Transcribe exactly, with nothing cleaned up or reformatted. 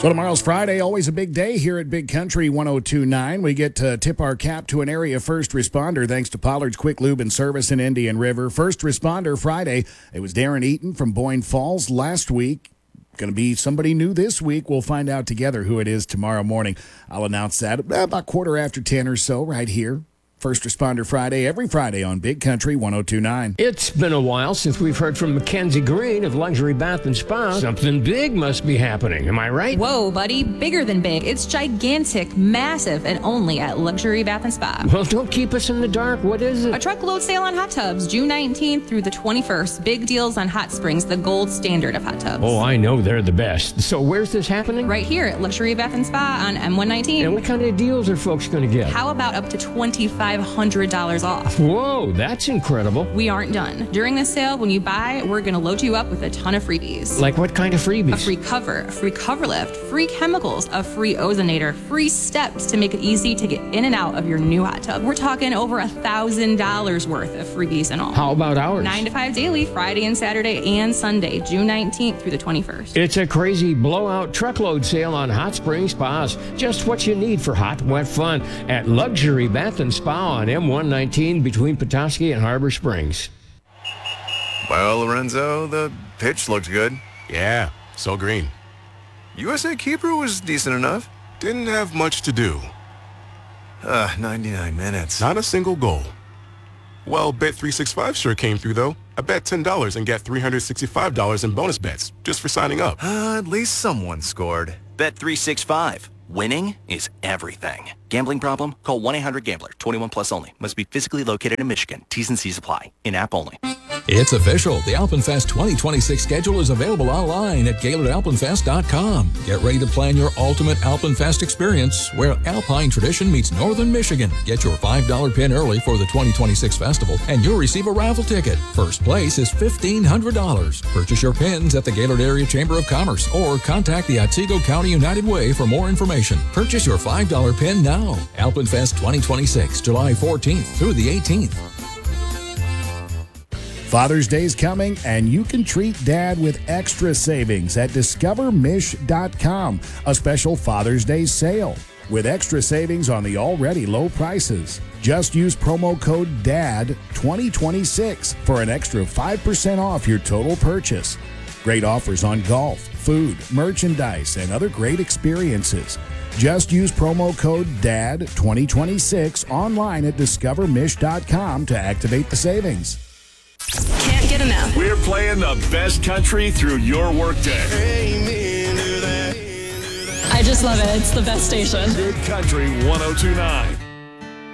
So tomorrow's Friday, always a big day here at Big Country one oh two point nine. We get to tip our cap to an area first responder thanks to Pollard's Quick Lube and Service in Indian River. First Responder Friday, it was Darren Eaton from Boyne Falls last week. Going to be somebody new this week. We'll find out together who it is tomorrow morning. I'll announce that about quarter after ten or so right here. First Responder Friday, every Friday on Big Country one oh two point nine. It's been a while since we've heard from Mackenzie Green of Luxury Bath and Spa. Something big must be happening, am I right? Whoa, buddy, bigger than big. It's gigantic, massive, and only at Luxury Bath and Spa. Well, don't keep us in the dark. What is it? A truckload sale on hot tubs, June nineteenth through the twenty-first. Big deals on hot springs, the gold standard of hot tubs. Oh, I know they're the best. So where's this happening? Right here at Luxury Bath and Spa on M one nineteen. And what kind of deals are folks going to get? How about up to twenty-five hundred dollars off? Whoa, that's incredible. We aren't done. During this sale, when you buy, we're going to load you up with a ton of freebies. Like what kind of freebies? A free cover, a free cover lift, free chemicals, a free ozonator, free steps to make it easy to get in and out of your new hot tub. We're talking over a thousand dollars worth of freebies and all. How about hours? nine to five daily, Friday and Saturday and Sunday, June nineteenth through the twenty-first. It's a crazy blowout truckload sale on hot spring spas. Just what you need for hot, wet fun at Luxury Bath and Spa on M one nineteen between Petoskey and Harbor Springs. Well, Lorenzo, the pitch looked good. Yeah, so green. U S A Keeper was decent enough. Didn't have much to do. Uh, ninety-nine minutes. Not a single goal. Well, Bet three sixty-five sure came through, though. I bet ten dollars and get three hundred sixty-five dollars in bonus bets just for signing up. Uh, at least someone scored. Bet three sixty-five. Winning is everything. Gambling problem? Call one eight hundred gambler. twenty-one plus only. Must be physically located in Michigan. T's and C's apply. In-app only. It's official. The Alpenfest twenty twenty-six schedule is available online at Gaylord Alpenfest dot com. Get ready to plan your ultimate Alpenfest experience, where Alpine tradition meets Northern Michigan. Get your five dollar pin early for the twenty twenty-six festival, and you'll receive a raffle ticket. First place is fifteen hundred dollars. Purchase your pins at the Gaylord Area Chamber of Commerce or contact the Otsego County United Way for more information. Purchase your five dollar pin now. Alpenfest twenty twenty-six, July fourteenth through the eighteenth. Father's Day's coming, and you can treat Dad with extra savings at discover mish dot com. A special Father's Day sale with extra savings on the already low prices. Just use promo code D A D twenty twenty-six for an extra five percent off your total purchase. Great offers on golf, food, merchandise, and other great experiences. Just use promo code D A D twenty twenty-six online at discover mish dot com to activate the savings. Can't get enough. We're playing the best country through your workday. I just love it. It's the best station. Good Country one oh two point nine.